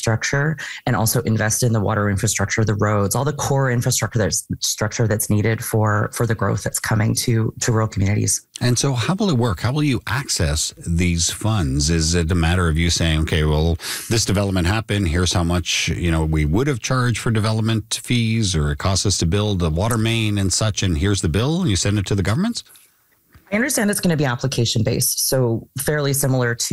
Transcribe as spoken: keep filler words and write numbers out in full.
infrastructure and also invest in the water infrastructure, the roads, all the core infrastructure that's structure that's needed for, for the growth that's coming to, to rural communities. And so how will it work? How will you access these funds? Is it a matter of you saying, okay, well, this development happened, here's how much, you know, we would have charged for development fees, or it costs us to build a water main and such, and here's the bill, and you send it to the governments? I understand it's going to be application based, so fairly similar to